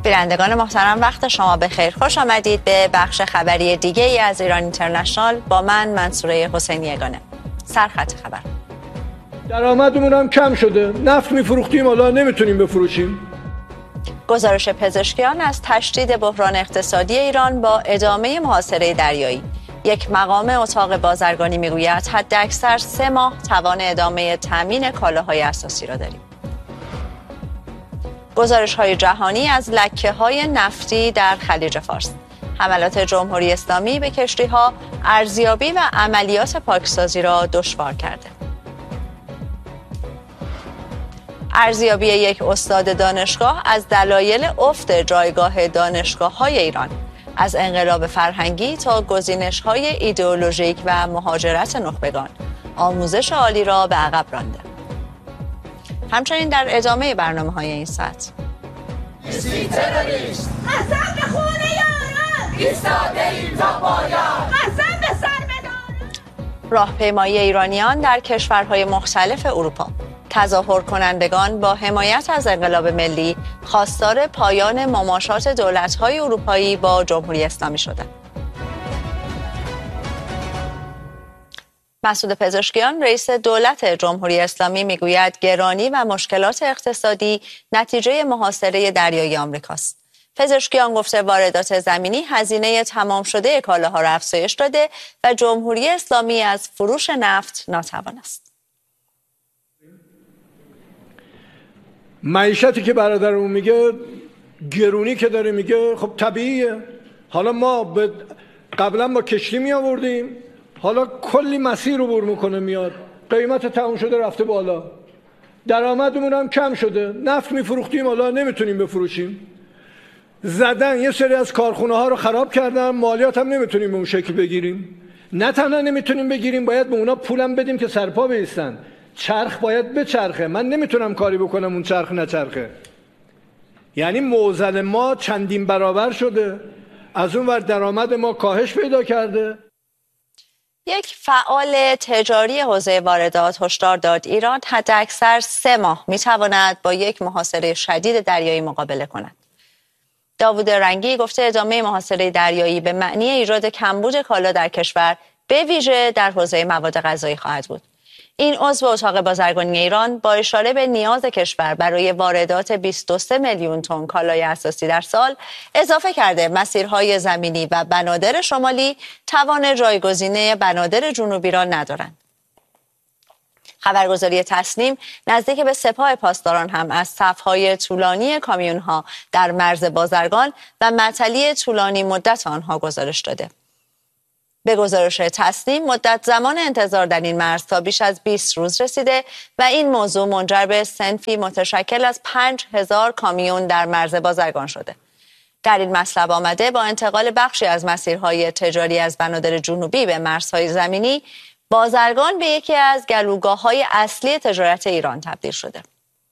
بینندگان محترم وقت شما بخیر. خوش آمدید به بخش خبری دیگه ای از ایران اینترنشنال با من منصوره حسینی یگانه. سرخط خبر. درآمدمون هم کم شده. نفت میفروختیم حالا نمیتونیم بفروشیم. گزارش پزشکیان از تشدید بحران اقتصادی ایران با ادامه محاصره دریایی. یک مقام اتاق بازرگانی میگوید حداکثر 3 ماه توان ادامه تامین کالاهای اساسی را داریم. گزارش‌های جهانی از لکه‌های نفتی در خلیج فارس. حملات جمهوری اسلامی به کشتی‌ها ارزیابی و عملیات پاکسازی را دشوار کرده. ارزیابی یک استاد دانشگاه از دلایل افت جایگاه دانشگاه‌های ایران، از انقلاب فرهنگی تا گزینش‌های ایدئولوژیک و مهاجرت نخبگان، آموزش عالی را به عقب رانده. همچنین در ادامه برنامه‌های این ساعت اسمی تروریست قسم به خون یاران ایستاده ایم تا پایان قسم به سر بداران. راهپیمایی ایرانیان در کشورهای مختلف اروپا. تظاهر کنندگان با حمایت از انقلاب ملی خواستار پایان مماشات دولت‌های اروپایی با جمهوری اسلامی شدند. مسعود پزشکیان رئیس دولت جمهوری اسلامی میگوید گرانی و مشکلات اقتصادی نتیجه محاصره دریایی آمریکاست. پزشکیان گفته واردات زمینی هزینه تمام شده کالاها را افزایش داده و جمهوری اسلامی از فروش نفت ناتوان است. معیشتی که برادرمون میگه، گرونی که داره میگه، خب طبیعیه. حالا ما قبلا با کشتی می آوردیم، حالا کلی مسیر رو بر میکنه میاد، قیمت تموم شده رفته بالا، درآمدمون هم کم شده. نفت میفروختیم حالا نمیتونیم بفروشیم. زدن یه سری از کارخونه ها رو خراب کردن، مالیات هم نمیتونیم به اون شکل بگیریم. نه تنها نمیتونیم بگیریم، باید به اونا پولم بدیم که سرپا بایستن. چرخ باید بچرخه، من نمیتونم کاری بکنم اون چرخ نچرخه. یعنی معضل ما چندین برابر شده، از اون ور درآمد ما کاهش پیدا کرده. یک فعال تجاری حوزه واردات هشدار داد ایران حداکثر 3 ماه میتواند با یک محاصره شدید دریایی مقابله کند. داوود رنگی گفته ادامه محاصره دریایی به معنی ایجاد کمبود کالا در کشور به ویژه در حوزه مواد غذایی خواهد بود. این عضو اتاق بازرگانی ایران با اشاره به نیاز کشور برای واردات 23 میلیون تن کالای اساسی در سال اضافه کرده مسیرهای زمینی و بنادر شمالی توان جایگزینی بنادر جنوبی را ندارند. خبرگزاری تسنیم نزدیک به سپاه پاسداران هم از صف‌های طولانی کامیون‌ها در مرز بازرگان و معطلی طولانی مدت آنها گزارش داده. به گزارش تسنیم مدت زمان انتظار در این مرز تا بیش از 20 روز رسیده و این موضوع منجر به صنفی متشکل از 5000 کامیون در مرز بازرگان شده. در این مطلب آمده با انتقال بخشی از مسیرهای تجاری از بنادر جنوبی به مرزهای زمینی، بازرگان به یکی از گلوگاه‌های اصلی تجارت ایران تبدیل شده.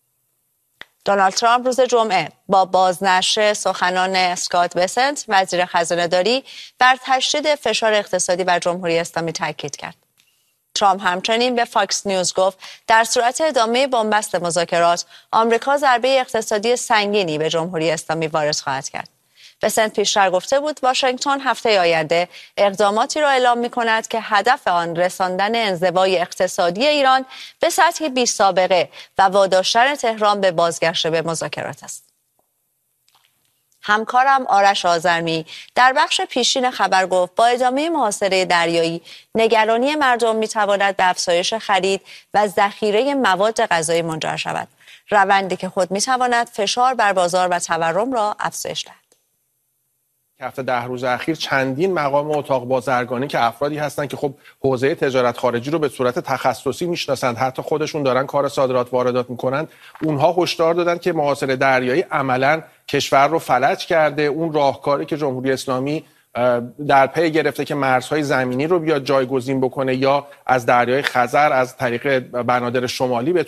دونالد ترامپ روز جمعه با بازنشر سخنان اسکات بسنت وزیر خزانه‌داری بر تشدید فشار اقتصادی بر جمهوری اسلامی تاکید کرد. ترامپ همچنین به فاکس نیوز گفت در صورت ادامه بنبست مذاکرات آمریکا ضربه اقتصادی سنگینی به جمهوری اسلامی وارد خواهد کرد. بسنت پیشتر گفته بود واشنگتن هفته آینده اقداماتی را اعلام می‌کند که هدف آن رساندن انزوای اقتصادی ایران به سطحی بی‌سابقه و واداشتن تهران به بازگشت به مذاکرات است. همکارم آرش آذرمی در بخش پیشین خبر گفت با ادامه محاصره دریایی نگرانی مردم می‌تواند به افزایش خرید و ذخیره مواد غذایی منجر شود، روندی که خود می‌تواند فشار بر بازار و تورم را افزایش دهد. هفته 10 روز اخیر چندین مقام اتاق بازرگانی که افرادی هستن که خب حوزه تجارت خارجی رو به صورت تخصصی میشناسند، حتی خودشون دارن کار صادرات واردات میکنن، اونها هشدار دادن که محاصره دریایی عملاً کشور رو فلج کرده. اون راهکاری که جمهوری اسلامی در پی گرفته که مرزهای زمینی رو بیاد جایگزین بکنه یا از دریای خزر از طریق بنادر شمالی بتونه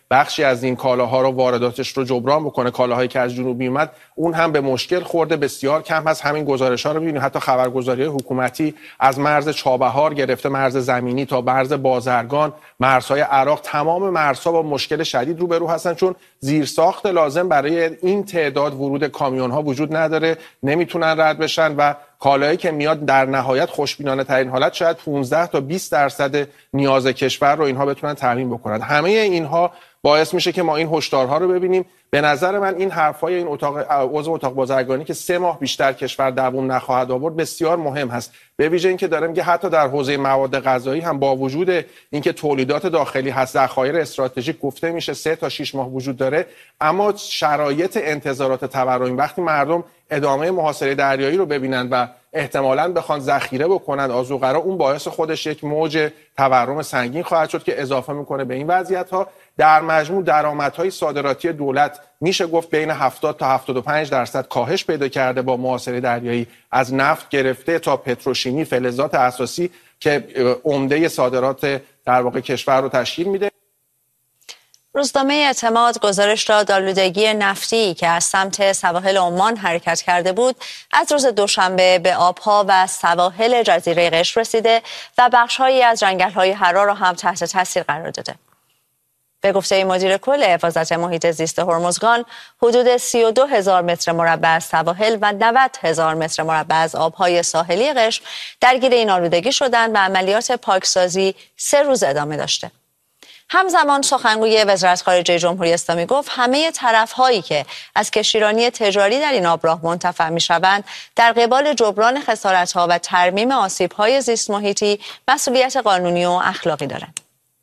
بخشی از این کالاها رو وارداتش رو جبران بکنه، کالاهایی که از جنوب میومد اون هم به مشکل خورده. بسیار کم هست همین گزارش‌ها رو ببینید، حتی خبرگزاری حکومتی از مرز چابهار گرفته مرز زمینی تا مرز بازرگان، مرزهای عراق، تمام مرزها با مشکل شدید روبرو هستن، چون زیرساخت لازم برای این تعداد ورود کامیون‌ها وجود نداره، نمیتونن رد بشن و کالایی که میاد در نهایت خوشبینانه ترین حالت شاید 15 تا 20% نیاز کشور رو اینها بتونن تامین بکنن. همه اینها باعث میشه که ما این هشدارها رو ببینیم. به نظر من این حرفای این عضو اتاق بازرگانی که 3 ماه بیشتر کشور دووم نخواهد آورد بسیار مهم هست، به ویژه اینکه داره میگه حتی در حوزه مواد غذایی هم با وجود اینکه تولیدات داخلی هست، ذخایر استراتژیک گفته میشه 3 تا 6 ماه وجود داره، اما شرایط انتظارات تورمی وقتی مردم ادامه محاصره دریایی رو ببینن و احتمالاً بخوان ذخیره بکنن آذوقرا، اون باعث خودش یک موج تورم سنگین خواهد شد که اضافه میکنه به این وضعیت‌ها. در مجموع درآمدهای صادراتی دولت میشه گفت بین 70 تا 75% کاهش پیدا کرده با محاصره دریایی، از نفت گرفته تا پتروشیمی، فلزات اساسی که عمده صادرات در واقع کشور رو تشکیل میده. روزنامه اعتماد گزارش داد آلودگی نفتی که از سمت سواحل عمان حرکت کرده بود از روز دوشنبه به آبها و سواحل جزیره قشم رسیده و بخش‌هایی از جنگل‌های حرا را هم تحت تاثیر قرار داده. به گفته مدیر کل حفاظت محیط زیست هرمزگان، حدود 32,000 متر مربع از سواحل و 90,000 متر مربع از آبهای ساحلی قشم درگیر این آلودگی شدند و عملیات پاکسازی 3 روز ادامه داشته. همزمان سخنگوی وزارت خارجه جمهوری اسلامی گفت همه طرف‌هایی که از کشتیرانی تجاری در این آبراه منتفع می‌شوند در قبال جبران خسارت‌ها و ترمیم آسیب‌های زیست محیطی مسئولیت قانونی و اخلاقی دارند.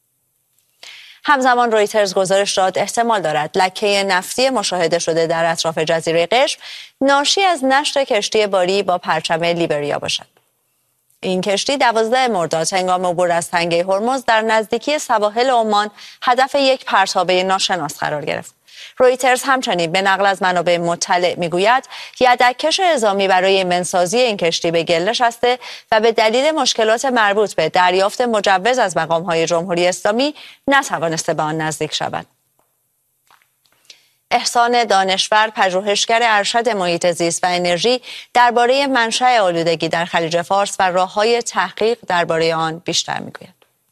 همزمان رویترز گزارش داد احتمال دارد لکه نفتی مشاهده شده در اطراف جزیره قشم ناشی از نشت کشتی باری با پرچم لیبریا باشد. این کشتی 12 مرداد هنگام عبور از تنگه هرمز در نزدیکی سواحل عمان هدف یک پرتابه ناشناس قرار گرفت. رویترز همچنین به نقل از منابع مطلع میگوید یدک‌کش اعزامی برای منسازی این کشتی به گل نشسته و به دلیل مشکلات مربوط به دریافت مجوز از مقام‌های جمهوری اسلامی نتوانسته به آن نزدیک شود. احسان دانشور، پژوهشگر ارشد محیط زیست و انرژی، درباره منشأ آلودگی در خلیج فارس و راه‌های تحقیق درباره آن بیشتر میگوید.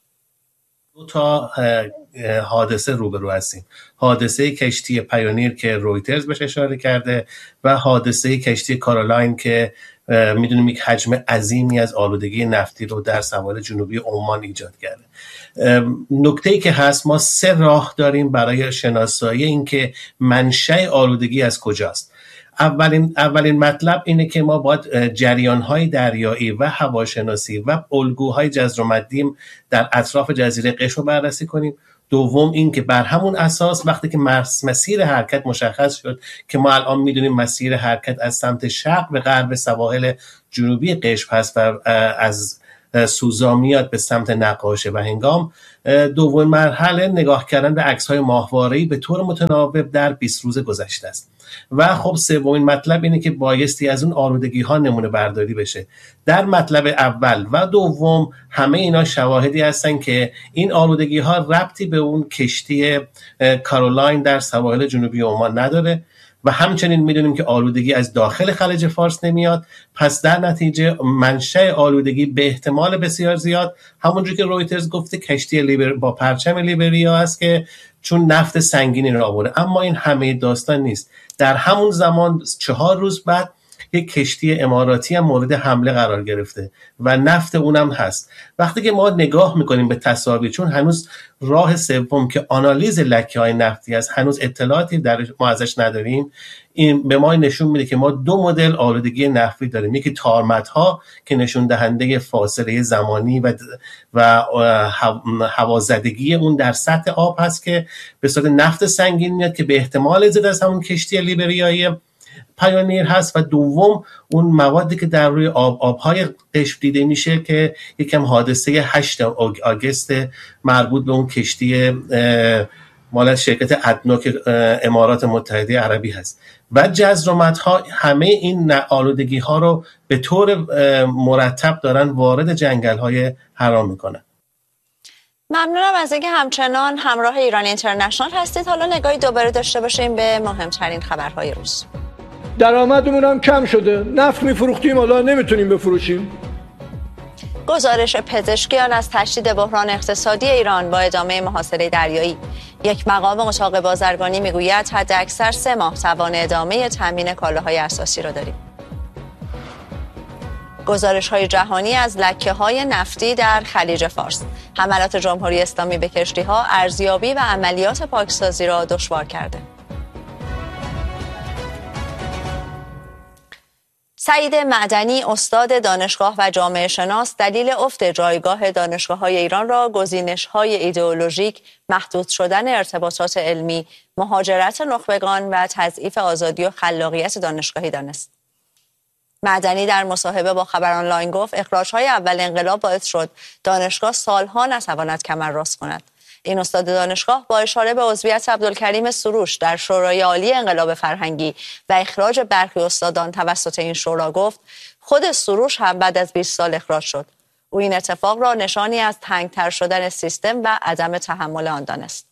2 تا حادثه روبرو هستیم. حادثه کشتی پایونیر که رویترز بهش اشاره کرده و حادثه کشتی کارولاین که میدونیم یک حجم عظیمی از آلودگی نفتی رو در سواحل جنوبی عمان ایجاد کرده. نکته‌ای که هست، ما 3 راه داریم برای شناسایی این که منشأ آلودگی از کجاست. اولین مطلب اینه که ما باید جریان‌های دریایی و هواشناسی و الگوهای جزر و مدیم در اطراف جزیره قشم رو بررسی کنیم. دوم این که بر همون اساس وقتی که مسیر حرکت مشخص شد که ما الان میدونیم مسیر حرکت از سمت شرق به غرب سواحل جنوبی قشم هست و از سوزا میاد به سمت نقاشه و هنگام، دومین مرحله نگاه کردن به عکس‌های ماهواره‌ای به طور متناوب در 20 روز گذشته است. و خب سومین مطلب اینه که بایستی از اون آلودگی‌ها نمونه برداری بشه. در مطلب اول و دوم همه اینا شواهدی هستن که این آلودگی‌ها ربطی به اون کشتی کارولاین در سواحل جنوبی عمان نداره و همچنین میدونیم که آلودگی از داخل خلیج فارس نمیاد. پس در نتیجه منشأ آلودگی به احتمال بسیار زیاد همونجوری که رویترز گفته کشتی با پرچم لیبریا است که چون نفت سنگینی را آورده. اما این همه داستان نیست. در همون زمان 4 روز بعد یک کشتی اماراتی هم مورد حمله قرار گرفته و نفت اونم هست. وقتی که ما نگاه میکنیم به تصاویر، چون هنوز راه سوم که آنالیز لکه‌های نفتی است هنوز اطلاعاتی ما ازش نداریم، این به ما نشون میده که ما 2 مدل آلودگی نفتی داریم. یکی تارمت‌ها که نشون دهنده فاصله زمانی و هوازدگی اون در سطح آب هست که به صورت نفت سنگین میاد که به احتمال زیاد از همون کشتی لیبریایی پایونیر هست. و دوم اون موادی که در روی آبهای قشم دیده میشه که یکم حادثه 8 آگوست مربوط به اون کشتی مال شرکت ادنوک امارات متحده عربی هست. و جزر و مدها همه این آلودگی ها رو به طور مرتب دارن وارد جنگل های حرا میکنن. ممنونم از اینکه همچنان همراه ایران اینترنشنال هستید. حالا نگاهی دوباره داشته باشیم به مهمترین خبرهای روز. درآمدمون هم کم شده، نفت میفروختیم حالا نمیتونیم بفروشیم. گزارش پزشکیان از تشدید بحران اقتصادی ایران با ادامه محاصره دریایی. یک مقام اتاق بازرگانی میگوید حداکثر 3 ماه توان ادامه تامین کالاهای اساسی را داریم. گزارش‌های جهانی از لکه‌های نفتی در خلیج فارس. حملات جمهوری اسلامی به کشتی‌ها ارزیابی و عملیات پاکسازی را دشوار کرده. سعید معدنی، استاد دانشگاه و جامعه شناس، دلیل افت جایگاه دانشگاه‌های ایران را گزینش‌های ایدئولوژیک، محدود شدن ارتباطات علمی، مهاجرت نخبگان و تضعیف آزادی و خلاقیت دانشگاهی دانست. معدنی در مصاحبه با خبر آنلاین گفت اخراج‌های اول انقلاب باعث شد دانشگاه سالها نتواند کمر راست کند. این استاد دانشگاه با اشاره به عضویت عبدالکریم سروش در شورای عالی انقلاب فرهنگی و اخراج برخی استادان توسط این شورا گفت خود سروش هم بعد از 20 سال اخراج شد. او این اتفاق را نشانی از تنگتر شدن سیستم و عدم تحمل آن دانست.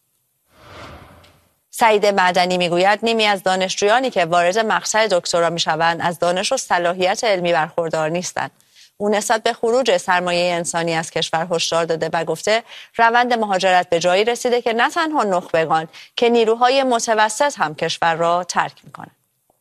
سعید معدنی میگوید نیمی از دانشجویانی که وارد مقطع دکترا میشوند از دانش و صلاحیت علمی برخوردار نیستند. او نسبت به خروج سرمایه انسانی از کشور هشدار داده و گفته روند مهاجرت به جایی رسیده که نه تنها نخبگان که نیروهای متوسط هم کشور را ترک میکنند.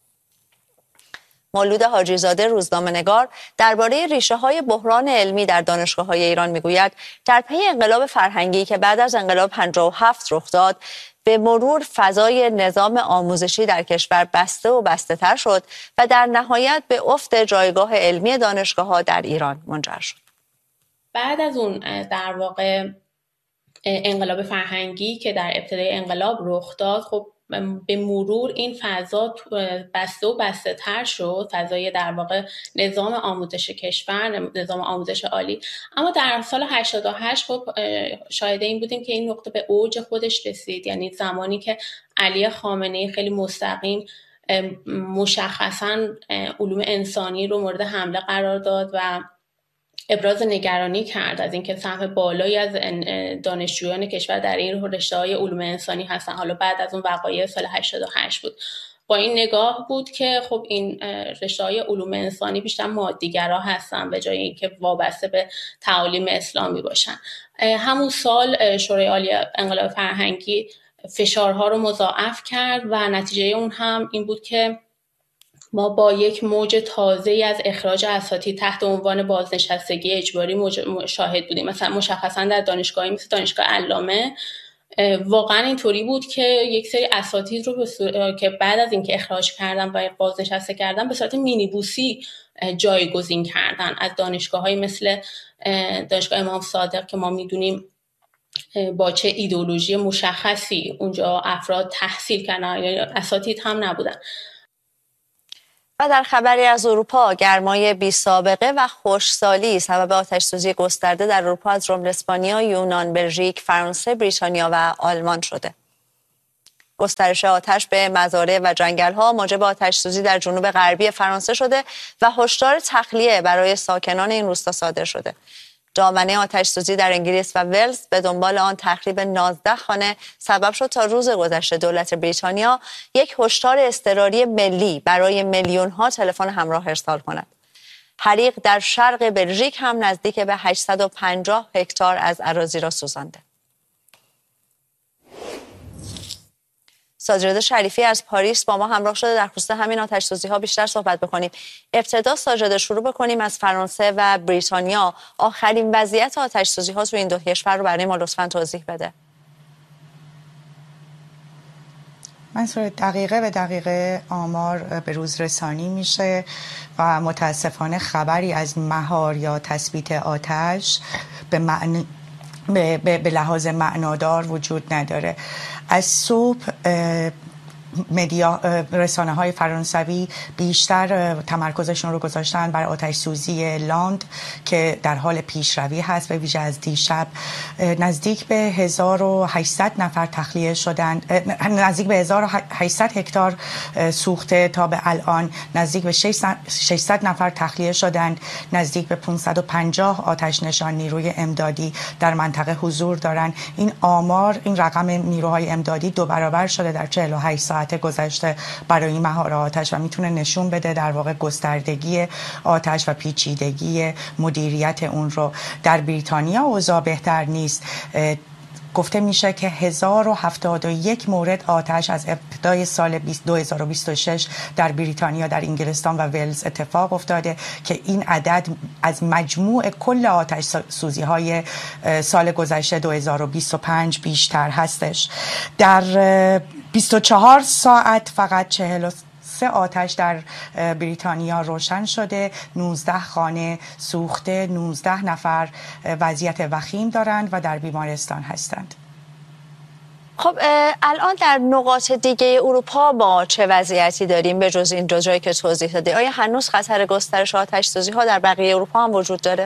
مولود حاجی‌زاده، روزنامه‌نگار، درباره ریشه‌های بحران علمی در دانشگاه‌های ایران میگوید در پی انقلاب فرهنگی که بعد از انقلاب 57 رخ داد، به مرور فضای نظام آموزشی در کشور بسته و بسته تر شد و در نهایت به افت جایگاه علمی دانشگاه‌ها در ایران منجر شد. بعد از اون در واقع انقلاب فرهنگی که در ابتدای انقلاب رخ داد، خب به مرور این فضا بسته و بسته تر شد، فضای در واقع نظام آموزش کشور، نظام آموزش عالی. اما در سال 88 خب شاهد این بودیم که این نقطه به اوج خودش رسید، یعنی زمانی که علی خامنه‌ای خیلی مستقیم مشخصاً علوم انسانی رو مورد حمله قرار داد و ابراز نگرانی کرد از اینکه سهم بالایی از دانشجویان کشور در این رشته‌های علوم انسانی هستن. حالا بعد از اون وقایع سال 88 بود. با این نگاه بود که خب این رشته‌های علوم انسانی بیشتر مادی‌گرا هستن به جای اینکه وابسته به تعالیم اسلامی باشن. همون سال شورای عالی انقلاب فرهنگی فشارها رو مضاعف کرد و نتیجه اون هم این بود که ما با یک موج تازه‌ای از اخراج اساتید تحت عنوان بازنشستگی اجباری شاهد بودیم. مثلا مشخصا در دانشگاهی مثل دانشگاه علامه واقعا اینطوری بود که یک سری اساتید رو که بعد از اینکه اخراج کردن و بازنشسته کردن به صورت مینیبوسی جایگزین کردن از دانشگاه‌های مثل دانشگاه امام صادق که ما میدونیم با چه ایدئولوژی مشخصی اونجا افراد تحصیل کردن، یا اساتید هم نبودن. و در خبری از اروپا، گرمای بی سابقه و خشکسالی سبب آتش‌سوزی گسترده در اروپا از جمله اسپانیا، یونان، بلژیک، فرانسه، بریتانیا و آلمان شده. گسترش آتش به مزارع و جنگل‌ها موجب آتش‌سوزی در جنوب غربی فرانسه شده و هشدار تخلیه برای ساکنان این روستا صادر شده. دامنه آتش‌سوزی در انگلیس و ولز به دنبال آن تخریب 19 خانه سبب شد تا روز گذشته دولت بریتانیا یک هشدار اضطراری ملی برای میلیون‌ها تلفن همراه ارسال کند. حریق در شرق بلژیک هم نزدیک به 850 هکتار از اراضی را سوزانده. ساجد شریفی از پاریس با ما همراه شده در خصوص همین آتش‌سوزی‌ها بیشتر صحبت بکنیم. ابتدا ساجد شروع بکنیم از فرانسه و بریتانیا. آخرین وضعیت آتش‌سوزی‌ها تو این دو کشور رو برای ما لطفاً توضیح بده. منظور دقیقه به دقیقه آمار به روز رسانی میشه و متاسفانه خبری از مهار یا تثبیت آتش به لحاظ معنادار وجود نداره. از صبح رسانه‌های فرانسوی بیشتر تمرکزشون رو گذاشتن بر آتش سوزی لاند که در حال پیشروی هست. به ویژه از دیشب نزدیک به 1800 نفر تخلیه شدند، نزدیک به 1800 هکتار سوخته تا به الان، نزدیک به 600 نفر تخلیه شدند، نزدیک به 550 آتش نشان نیروی امدادی در منطقه حضور دارند. این آمار، این رقم نیروهای امدادی 2 برابر شده در 48 ساعت گذشته برای این مهار آتش و میتونه نشون بده در واقع گستردگی آتش و پیچیدگی مدیریت اون رو. در بریتانیا اوضاع بهتر نیست. گفته میشه که 1071 مورد آتش از ابتدای سال 2026 در بریتانیا، در انگلستان و ولز اتفاق افتاده که این عدد از مجموع کل آتش سوزی های سال گذشته 2025 بیشتر هستش. در 24 ساعت فقط 43 آتش در بریتانیا روشن شده، 19 خانه سوخته، 19 نفر وضعیت وخیم دارند و در بیمارستان هستند. خب الان در نقاط دیگه اروپا با چه وضعیتی داریم به جز این دو جایی که توضیح داده؟ آیا هنوز خطر گسترش آتش سوزی ها در بقیه اروپا هم وجود داره؟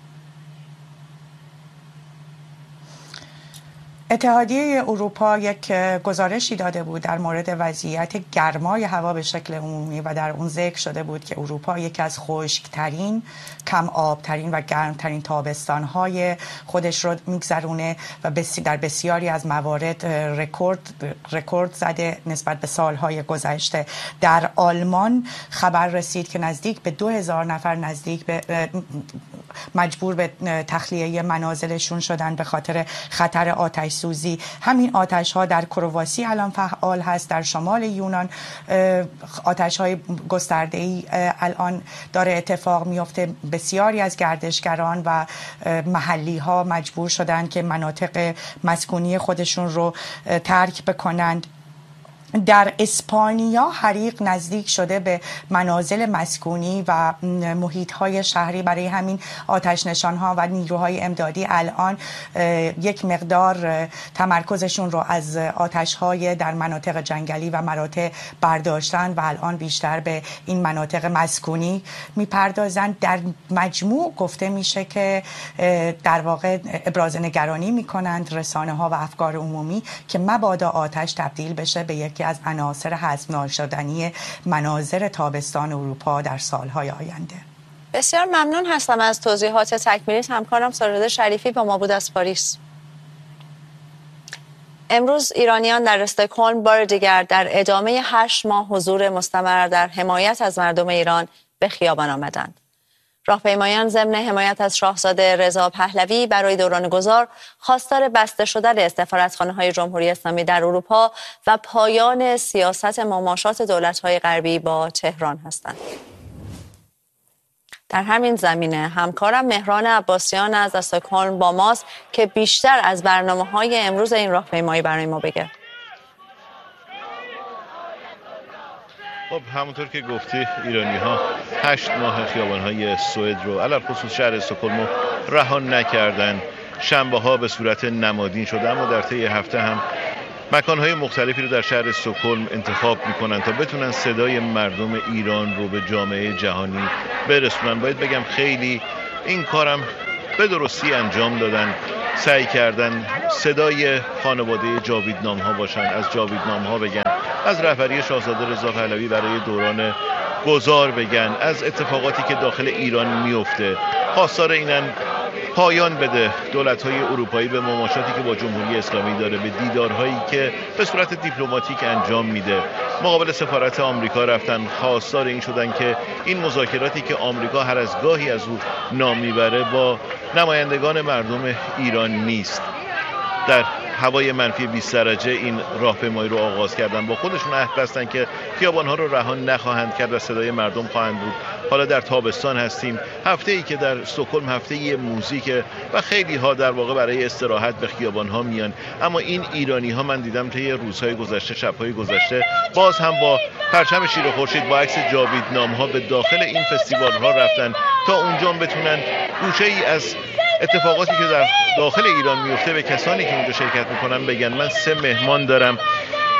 اتحادیه اروپا یک گزارشی داده بود در مورد وضعیت گرمای هوا به شکل عمومی و در اون ذکر شده بود که اروپا یکی از خشکترین، کم آبترین و گرمترین تابستانهای خودش رو میگذرونه و در بسیاری از موارد رکورد زده نسبت به سالهای گذشته. در آلمان خبر رسید که نزدیک به 2000 نفر مجبور به تخلیه منازلشون شدن به خاطر خطر آتش سوزی. همین آتش ها در کرواسی الان فعال هست، در شمال یونان آتش های گسترده ای الان داره اتفاق میفته. بسیاری از گردشگران و محلی ها مجبور شدن که مناطق مسکونی خودشون رو ترک بکنند. در اسپانیا حریق نزدیک شده به منازل مسکونی و محیط‌های شهری. برای همین آتش نشان‌ها و نیروهای امدادی الان یک مقدار تمرکزشون رو از آتش‌های در مناطق جنگلی و مراتع برداشتن و الان بیشتر به این مناطق مسکونی میپردازند. در مجموع گفته میشه که در واقع ابراز نگرانی میکنند رسانه‌ها و افکار عمومی که مبادا آتش تبدیل بشه به یک از عناصر حذف ناشدنی مناظر تابستان اروپا در سالهای آینده. بسیار ممنون هستم از توضیحات تکمیلی. همکارم سارده شریفی با ما بود از پاریس. امروز ایرانیان در استکهلم بار دیگر در ادامه 8 ماه حضور مستمر در حمایت از مردم ایران به خیابان آمدند. راهپیمایان ضمن حمایت از شاهزاده رضا پهلوی برای دوران گذار خواستار بسته شدن سفارتخانه‌های جمهوری اسلامی در اروپا و پایان سیاست مماشات دولت‌های غربی با تهران هستند. در همین زمینه همکارم مهران عباسیان از استکهلم با ماست که بیشتر از برنامه‌های امروز این راهپیمایی برای ما بگه. خب همونطور که گفتی ایرانی‌ها 8 ماه خیابان‌های سوئد رو علل خصوص شهر استکهلم رها نکردن. شنبه‌ها به صورت نمادین شده، اما در طی هفته هم مکان‌های مختلفی رو در شهر استکهلم انتخاب می‌کنن تا بتونن صدای مردم ایران رو به جامعه جهانی برسونن. باید بگم خیلی این کارم به درستی انجام دادن، سعی کردن صدای خانواده جاویدنام‌ها باشن، از جاویدنام‌ها بگن، از رهبری شاهزاده رضا پهلوی برای دوران گذار بگن، از اتفاقاتی که داخل ایران میفته. خواستار اینن پایان بده دولت‌های اروپایی به مماشاتی که با جمهوری اسلامی داره، به دیدارهایی که به صورت دیپلماتیک انجام میده. مقابل سفارت آمریکا رفتن، خواستار این شدن که این مذاکراتی که آمریکا هر از گاهی از او نام میبره با نمایندگان مردم ایران نیست. در هوای منفی 20 درجه این راهپیمایی رو آغاز کردن، با خودشون عهد بستن که خیابان‌ها رو رها نخواهند کرد و صدای مردم خواهند بود. حالا در تابستان هستیم، هفته‌ای که در استکهلم هفته موزیک و خیلی ها در واقع برای استراحت به خیابان‌ها میان. اما این ایرانی‌ها من دیدم طی روزهای گذشته، شب‌های گذشته، باز هم با پرچم شیر خورشید، با عکس جاویدنام‌ها به داخل این فستیوال‌ها رفتن تا اونجا بتونن گوشه‌ای از اتفاقاتی که در داخل ایران میفته به کسانی که اونجا شرکت میکنن بگن. من 3 مهمان دارم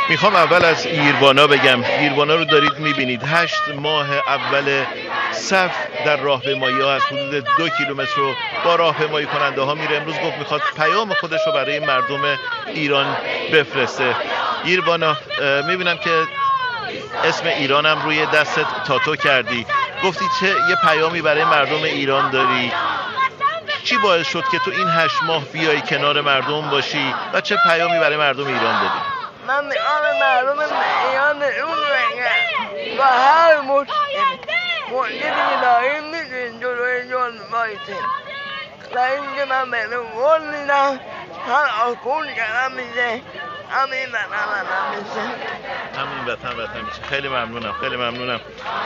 میخوام اول از ایروانا بگم. ایروانا رو دارید میبینید 8 ماه اول صف در راهپیمایی ها از حدود 2 کیلومتر رو با راهپیمایی کننده ها میره. امروز گفت میخواد پیام خودش رو برای مردم ایران بفرسته. ایروانا، میبینم که اسم ایرانم روی دستت تاتو کردی. گفتی چه یه پیامی برای مردم ایران داری؟ چی باعث شد که تو این 8 ماه بیای کنار مردم باشی و چه پیامی برای مردم ایران داری؟ من میخوام مردم ایران اون بگم و هر مشکلی داریم میگین جلوی جان بایستیم و اینکه من بهتون قول میدم هر آکون کردم میشه همین وطن میشه. خیلی ممنونم، خیلی ممنونم.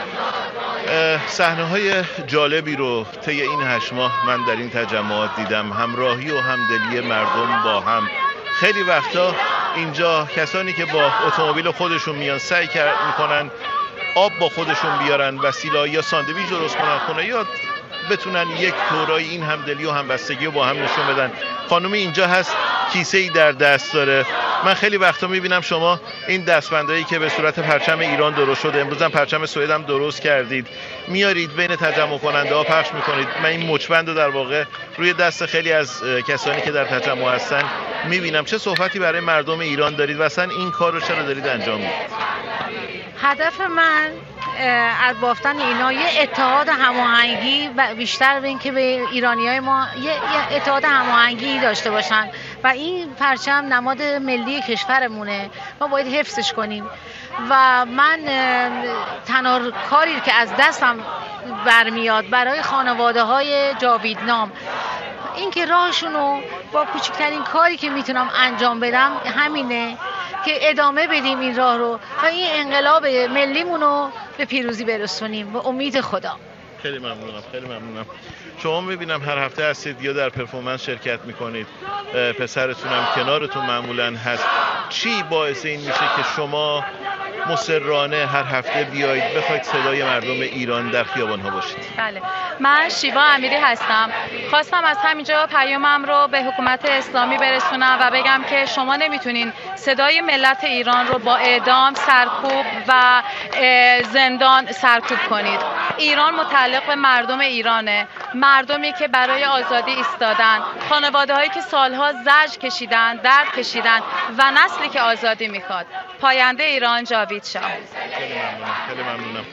صحنه های جالبی رو طی این 8 ماه من در این تجمعات دیدم. همراهی و همدلی مردم با هم. خیلی وقتا اینجا کسانی که با اتومبیل خودشون میان سعی میکنن آب با خودشون بیارن، وسیله یا ساندویچ درست کنن خونه، یا بتونن یک طورایی این همدلی و همبستگی رو با هم نشون بدن. خانومی اینجا هست، کیسه ای در دست داره. من خیلی وقتا میبینم شما این دستبندایی که به صورت پرچم ایران درست شده، امروز هم پرچم سوئد هم درست کردید، میارید بین تجمع کننده ها پخش میکنید. من این مچبند رو در واقع روی دست خیلی از کسانی که در تجمع هستن میبینم. چه صحبتی برای مردم ایران دارید و اصلا این کار رو چرا دارید انجام میدید؟ هدف من از بافتن اینا یه اتحاد هماهنگی و بیشتر به این که به ایرانیای ما یه اتحاد هماهنگی داشته باشن و این پرچم نماد ملی کشورمونه، ما باید حفظش کنیم. و من تنها کاری که از دستم برمیاد برای خانواده های جاویدنام این که راهشونو با کوچکترین کاری که میتونم انجام بدم همینه که ادامه بدیم این راه رو و این انقلاب ملیمونو به پیروزی برسونیم به امید خدا. خیلی ممنونم، خیلی ممنونم. شما میبینم هر هفته هستید یا در پرفورمنس شرکت میکنید، پسرتونم کنارتون معمولا هست. چی باعث این میشه که شما مصرانه هر هفته بیایید بخواید صدای مردم ایران در خیابان‌ها باشید؟ بله، من شیوا امیری هستم. خواستم از همینجا پیامم رو به حکومت اسلامی برسونم و بگم که شما نمیتونین صدای ملت ایران رو با اعدام، سرکوب و زندان سرکوب کنید. ایران متعلق به مردم ایرانه، مردمی که برای آزادی ایستادن، خانواده‌هایی که سالها زجر کشیدن، درد کشیدن و نسلی که آزادی میخواد. پاینده ایران جاوید شاه. خیلی ممنونم، خیلی ممنونم.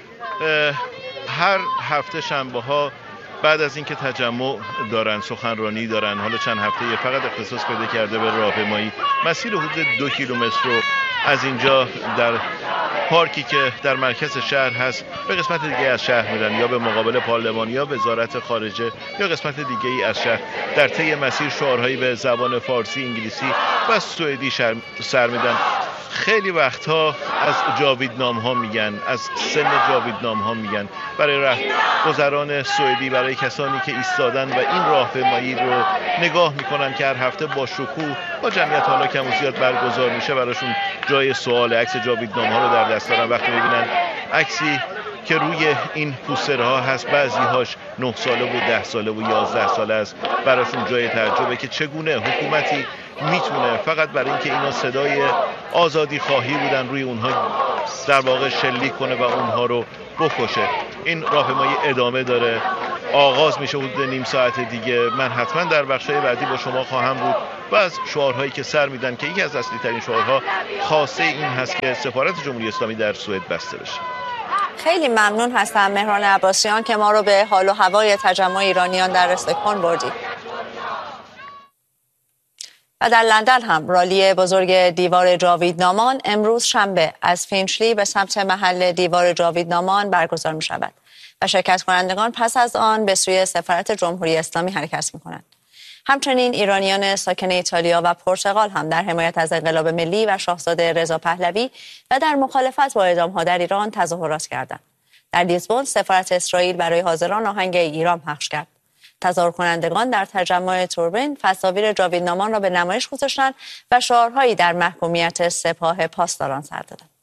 هر هفته شنبه‌ها بعد از اینکه تجمع دارن، سخنرانی دارن، حالا چند هفته فقط اختصاص پیدا کرده به راهپیمایی، مسیر حدود 2 کیلومتر رو از اینجا در پارکی که در مرکز شهر هست به قسمت دیگه از شهر میرن، یا به مقابل پارلمان یا وزارت خارجه یا قسمت دیگه ای از شهر. در طی مسیر شعارهایی به زبان فارسی، انگلیسی و سوئدی سر میدن. خیلی وقتها از جاویدنام ها میگن، از سن جاویدنام ها میگن، برای گذران سوئدی، برای کسانی که ایستادن و این راهپیمایی رو نگاه میکنن که هر هفته با شکوه با جمعیت حالا کم و زیاد برگزار میشه، براشون جای سوال. عکس جاویدنام ها رو در دست دارن. وقتی میبینن عکسی که روی این پوسترها هست، بعضی هاش 9 ساله و 10 ساله و 11 ساله است، براشون جای تعجبه که چگونه حکومتی میتونه فقط برای اینکه اینا صدای آزادی خواهی بودن روی اونها در واقع شلیک کنه و اونها رو بکشه. این راهپیمایی ادامه داره، آغاز میشه حدود نیم ساعت دیگه. من حتما در بخشای بعدی با شما خواهم بود و از شعارهایی که سر میدن که یکی از اصلی ترین شعارها خاصه این هست که سفارت جمهوری اسلامی در سوئد بسته بشه. خیلی ممنون هستم مهران عباسیان که ما رو به حال و هوای تجمع ایرانیان در استکهلم بردید. و در لندن هم رالی بزرگ دیوار جاویدنامان امروز شنبه از فینچلی به سمت محل دیوار جاویدنامان برگزار می شود و شرکت کنندگان پس از آن به سوی سفارت جمهوری اسلامی حرکت می کنند. همچنین ایرانیان ساکن ایتالیا و پرتغال هم در حمایت از انقلاب ملی و شاهزاده رضا پهلوی و در مخالفت با اعدام‌ها در ایران تظاهرات کردند. در لیزبون سفارت اسرائیل برای حاضران آهنگ ایران پخش کرد. تظاهر کنندگان در تجمع توربین تصاویر جاویدنامان را به نمایش گذاشتند و شعارهایی در محکومیت سپاه پاسداران سر دادند.